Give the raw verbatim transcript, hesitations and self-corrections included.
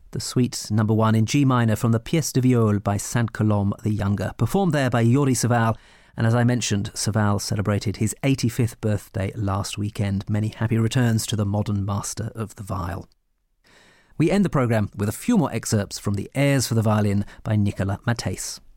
the suite number one in G minor from the Pièce de Viol by Saint-Colombe the Younger, performed there by Yuri Saval. And as I mentioned, Saval celebrated his eighty-fifth birthday last weekend. Many happy returns to the modern master of the viol. We end the programme with a few more excerpts from the Airs for the Violin by Nicolas Mattès.